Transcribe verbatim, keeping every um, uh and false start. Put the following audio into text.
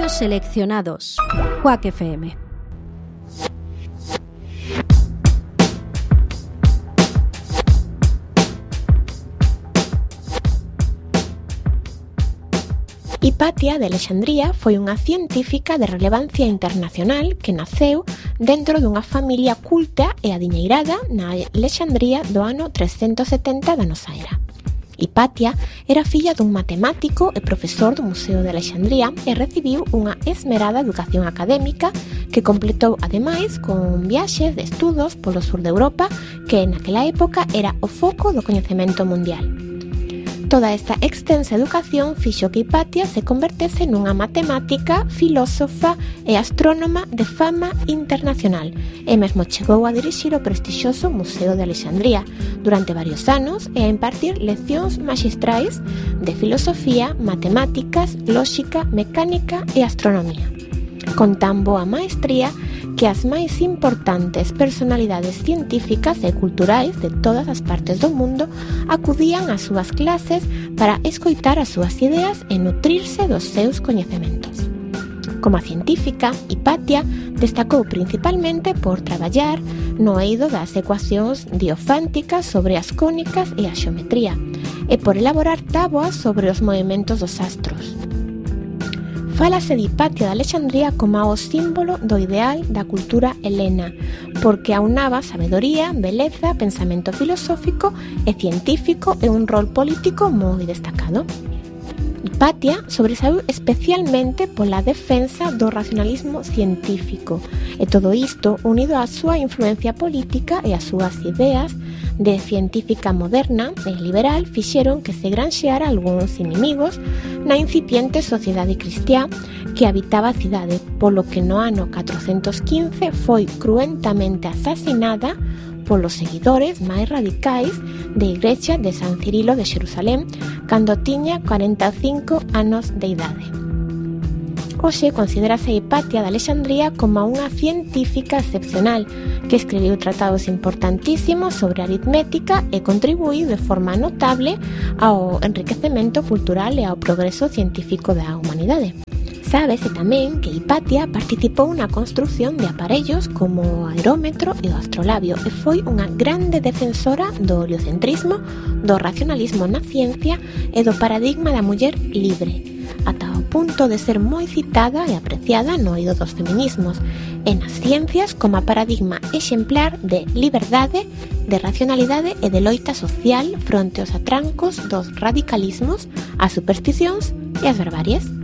Premios seleccionados. Quack F M. Hipatia de Alexandría foi unha científica de relevancia internacional que naceu dentro dunha familia culta e adiñeirada na Alexandría do ano trescentos setenta da nosa era. Hipatia era filla dun matemático e profesor do Museo de Alexandría e recibiu unha esmerada educación académica que completou ademais con viaxes de estudos polo sur de Europa, que naquela época era o foco do coñecemento mundial. Toda esta extensa educación fixo que Hipatia se convertese nunha matemática, filósofa e astrónoma de fama internacional e mesmo chegou a dirixir o prestixioso Museo de Alexandría durante varios anos e a impartir leccións maxistrais de filosofía, matemáticas, lóxica, mecánica e astronomía. Con tan boa maestría que as máis importantes personalidades científicas e culturais de todas as partes do mundo acudían ás súas clases para escoitar as súas ideas e nutrirse dos seus coñecementos. Como científica, Hipatia destacou principalmente por traballar no eido das ecuacións diofánticas sobre as cónicas e a xeometría e por elaborar táboas sobre os movementos dos astros. Fálase de Hipatia de Alexandría como o símbolo do ideal da cultura helena, porque aunaba sabedoría, beleza, pensamento filosófico e científico e un rol político moi destacado. Hipatia sobresaiu especialmente pola defensa do racionalismo científico, e todo isto unido á súa influencia política e ás súas ideas de científica moderna e liberal fixeron que se granxeara algúns inimigos na incipiente sociedade cristiá que habitaba a cidade, polo que no ano catrocentos quince foi cruentamente asasinada polos seguidores máis radicais da Igrexa de San Cirilo de Xerusalén cando tiña cuarenta e cinco anos de idade. Hoxe considerase Hipatia de Alexandría como unha científica excepcional que escribiu tratados importantísimos sobre aritmética e contribuíu de forma notable ao enriquecemento cultural e ao progreso científico da humanidade. Sábese tamén que Hipatia participou na construción de aparellos como o aerómetro e o astrolabio e foi unha grande defensora do heliocentrismo, do racionalismo na ciencia e do paradigma da muller libre, ata o punto de ser moi citada e apreciada no eido dos feminismos e nas ciencias como a paradigma exemplar de liberdade, de racionalidade e de loita social fronte aos atrancos dos radicalismos, as supersticións e as barbarias.